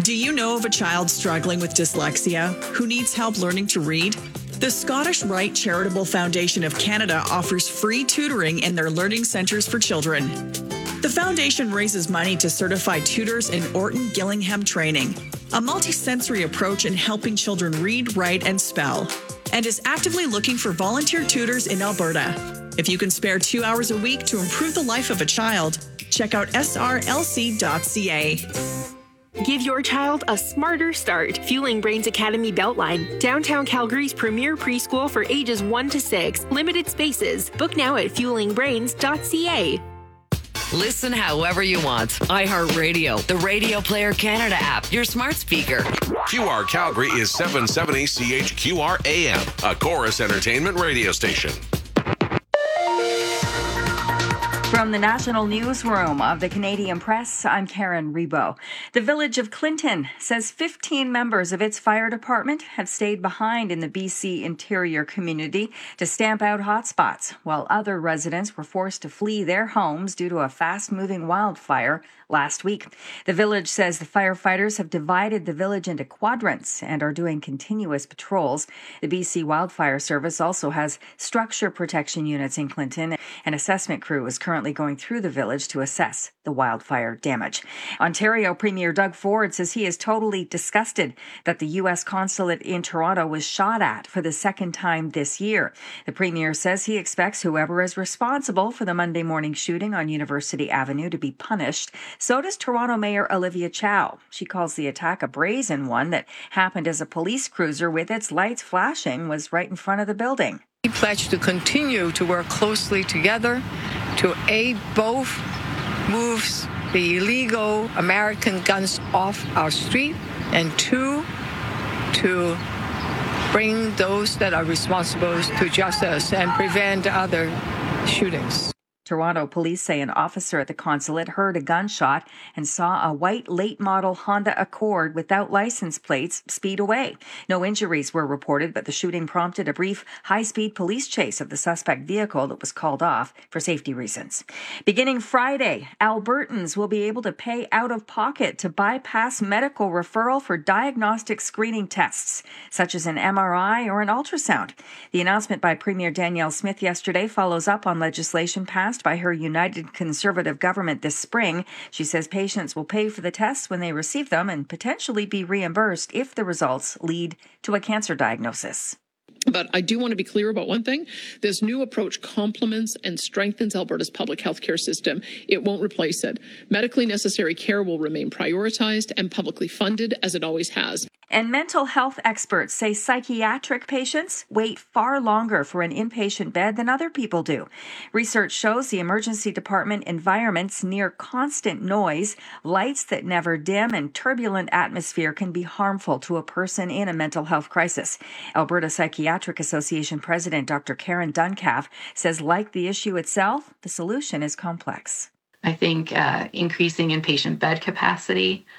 Do you know of a child struggling with dyslexia who needs help learning to read? The Scottish Rite Charitable Foundation of Canada offers free tutoring in their learning centres for children. The foundation raises money to certify tutors in Orton Gillingham training, a multisensory approach in helping children read, write, and spell, and is actively looking for volunteer tutors in Alberta. If you can spare 2 hours a week to improve the life of a child, check out srlc.ca. Give your child a smarter start. Fueling Brains Academy Beltline, downtown Calgary's premier preschool for ages 1 to 6. Limited spaces. Book now at fuelingbrains.ca. Listen however you want. iHeartRadio, the Radio Player Canada app, your smart speaker. QR Calgary is 770 CHQR AM, a Chorus Entertainment radio station. From the National Newsroom of the Canadian Press, I'm Karen Rebo. The village of Clinton says 15 members of its fire department have stayed behind in the BC interior community to stamp out hotspots, while other residents were forced to flee their homes due to a fast-moving wildfire last week. The village says the firefighters have divided the village into quadrants and are doing continuous patrols. The BC Wildfire Service also has structure protection units in Clinton. An assessment crew is currently going through the village to assess the wildfire damage. Ontario Premier Doug Ford says he is totally disgusted that the U.S. consulate in Toronto was shot at for the second time this year. The Premier says he expects whoever is responsible for the Monday morning shooting on University Avenue to be punished. So does Toronto Mayor Olivia Chow. She calls the attack a brazen one that happened as a police cruiser with its lights flashing was right in front of the building. We pledge to continue to work closely together to aid both moves the illegal American guns off our street, and two, to bring those that are responsible to justice and prevent other shootings. Toronto police say an officer at the consulate heard a gunshot and saw a white late-model Honda Accord without license plates speed away. No injuries were reported, but the shooting prompted a brief high-speed police chase of the suspect vehicle that was called off for safety reasons. Beginning Friday, Albertans will be able to pay out of pocket to bypass medical referral for diagnostic screening tests, such as an MRI or an ultrasound. The announcement by Premier Danielle Smith yesterday follows up on legislation passed by her United Conservative government this spring. She says patients will pay for the tests when they receive them and potentially be reimbursed if the results lead to a cancer diagnosis. But I do want to be clear about one thing. This new approach complements and strengthens Alberta's public health care system. It won't replace it. Medically necessary care will remain prioritized and publicly funded, as it always has. And mental health experts say psychiatric patients wait far longer for an inpatient bed than other people do. Research shows the emergency department environments near constant noise, lights that never dim, and turbulent atmosphere can be harmful to a person in a mental health crisis. Alberta Psychiatric Association President Dr. Karen Duncalf says, like the issue itself, the solution is complex. I think increasing inpatient bed capacity